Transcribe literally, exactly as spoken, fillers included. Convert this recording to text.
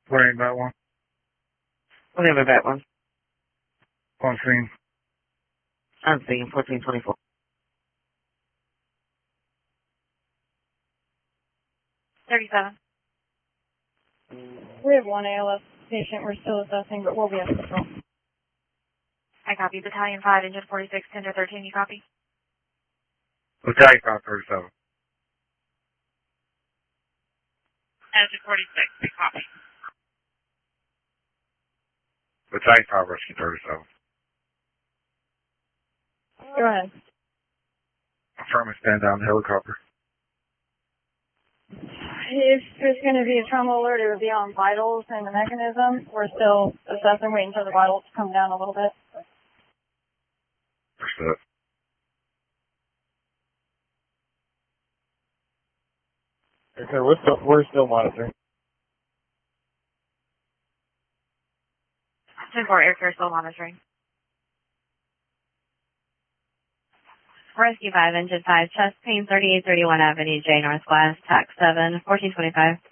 Wearing that one. Whatever that one. On scene. I'm seeing fourteen twenty-four. thirty-seven. We have one A L S patient we're still assessing, but we'll be able to. I copy. Battalion five, Engine forty-six, Tender thirteen, you copy? Battalion five thirty-seven. Engine forty-six, we copy. Battalion five Rescue thirty-seven. Go ahead. Affirm and stand down the helicopter. If there's going to be a trauma alert, it would be on vitals and the mechanism. We're still assessing, waiting for the vitals to come down a little bit. Understood. Okay, we're still, we're still monitoring. ten four, Aircare still monitoring. Rescue five, Engine five, chest pain, thirty-eight thirty-one Avenue J Northwest, tax seven, fourteen twenty-five.